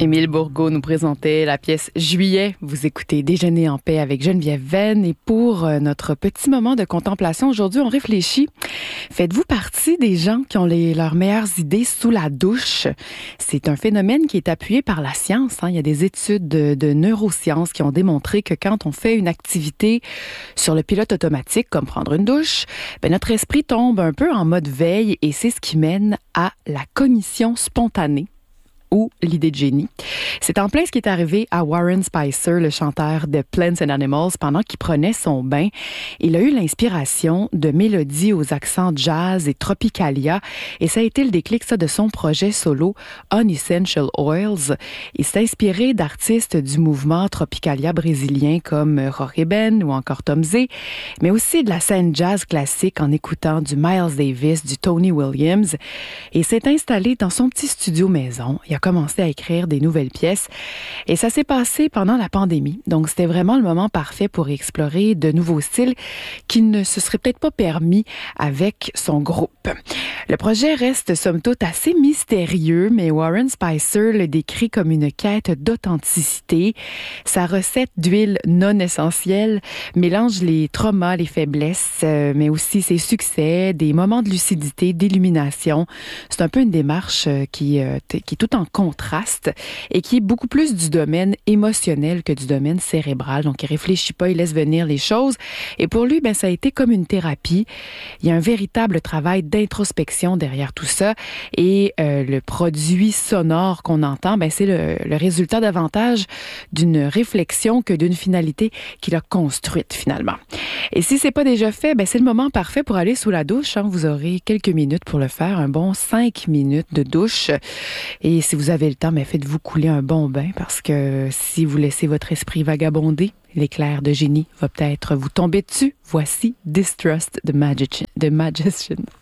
Émile Bourgault nous présentait la pièce Juillet. Vous écoutez Déjeuner en paix avec Geneviève Venn. Et pour notre petit moment de contemplation, aujourd'hui, on réfléchit. Faites-vous partie des gens qui ont leurs meilleures idées sous la douche? C'est un phénomène qui est appuyé par la science. Il y a des études de neurosciences qui ont démontré que quand on fait une activité sur le pilote automatique, comme prendre une douche, notre esprit tombe un peu en mode veille et c'est ce qui mène à la cognition spontanée, ou l'idée de génie. C'est en plein ce qui est arrivé à Warren Spicer, le chanteur de Plants and Animals, pendant qu'il prenait son bain. Il a eu l'inspiration de mélodies aux accents jazz et tropicalia, et ça a été le déclic de son projet solo Unessential Oils. Il s'est inspiré d'artistes du mouvement tropicalia brésilien comme Jorge Ben ou encore Tom Zé, mais aussi de la scène jazz classique en écoutant du Miles Davis, du Tony Williams, et s'est installé dans son petit studio maison. Il a commencé à écrire des nouvelles pièces et ça s'est passé pendant la pandémie. Donc, c'était vraiment le moment parfait pour explorer de nouveaux styles qui ne se seraient peut-être pas permis avec son groupe. Le projet reste somme toute assez mystérieux, mais Warren Spicer le décrit comme une quête d'authenticité. Sa recette d'huile non essentielle mélange les traumas, les faiblesses, mais aussi ses succès, des moments de lucidité, d'illumination. C'est un peu une démarche qui est tout en contraste et qui est beaucoup plus du domaine émotionnel que du domaine cérébral. Donc, il réfléchit pas, il laisse venir les choses. Et pour lui, ça a été comme une thérapie. Il y a un véritable travail d'introspection derrière tout ça. Et le produit sonore qu'on entend, c'est le résultat davantage d'une réflexion que d'une finalité qu'il a construite finalement. Et si c'est pas déjà fait, c'est le moment parfait pour aller sous la douche. Vous aurez quelques minutes pour le faire, un bon 5 minutes de douche. Et si vous avez le temps, faites-vous couler un bon bain parce que si vous laissez votre esprit vagabonder, l'éclair de génie va peut-être vous tomber dessus. Voici Distrust the Magician.